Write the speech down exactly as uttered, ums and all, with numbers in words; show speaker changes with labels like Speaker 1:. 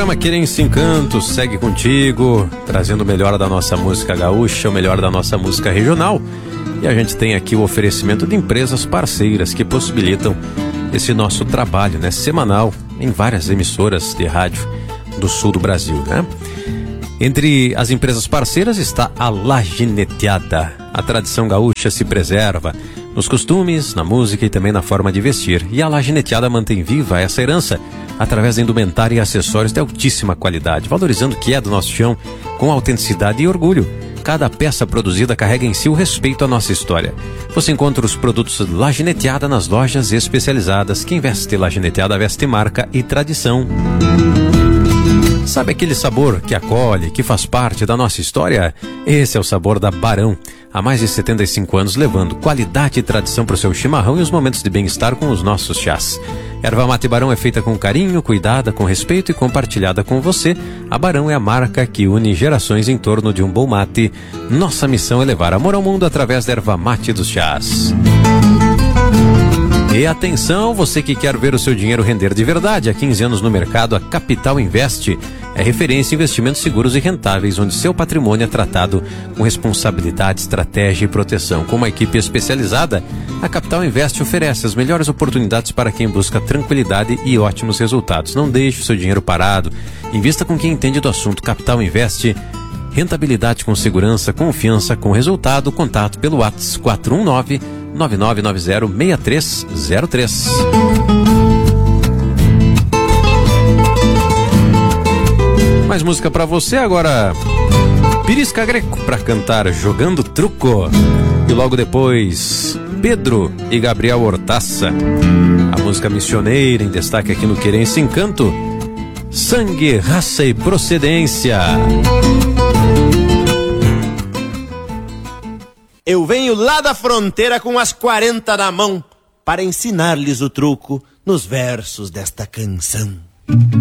Speaker 1: programa Querência Encanto segue contigo, trazendo o melhor da nossa música gaúcha, o melhor da nossa música regional. E a gente tem aqui o oferecimento de empresas parceiras que possibilitam esse nosso trabalho, né, semanal em várias emissoras de rádio do sul do Brasil, né? Entre as empresas parceiras está a Lagineteada. A tradição gaúcha se preserva nos costumes, na música e também na forma de vestir. E a Lagineteada mantém viva essa herança através de indumentária e acessórios de altíssima qualidade, valorizando o que é do nosso chão com autenticidade e orgulho. Cada peça produzida carrega em si o respeito à nossa história. Você encontra os produtos Lagineteada nas lojas especializadas. Quem veste Lagineteada veste marca e tradição. Sabe aquele sabor que acolhe, que faz parte da nossa história? Esse é o sabor da Barão. Há mais de setenta e cinco anos levando qualidade e tradição para o seu chimarrão e os momentos de bem-estar com os nossos chás. Erva mate Barão é feita com carinho, cuidada, com respeito e compartilhada com você. A Barão é a marca que une gerações em torno de um bom mate. Nossa missão é levar amor ao mundo através da erva mate dos chás. E atenção, você que quer ver o seu dinheiro render de verdade. Há quinze anos no mercado, a Capital Invest é referência em investimentos seguros e rentáveis, onde seu patrimônio é tratado com responsabilidade, estratégia e proteção. Com uma equipe especializada, a Capital Invest oferece as melhores oportunidades para quem busca tranquilidade e ótimos resultados. Não deixe o seu dinheiro parado. Invista com quem entende do assunto. Capital Invest, rentabilidade com segurança, confiança com resultado. Contato pelo WhatsApp quatro um nove, nove nove nove zero, seis três zero três. Mais música pra você agora. Pirisca Greco pra cantar Jogando Truco. E logo depois, Pedro e Gabriel Hortaça. A música missioneira em destaque aqui no Querência Encanto. Sangue, raça e procedência.
Speaker 2: Eu venho lá da fronteira com as quarenta na mão para ensinar-lhes o truco nos versos desta canção.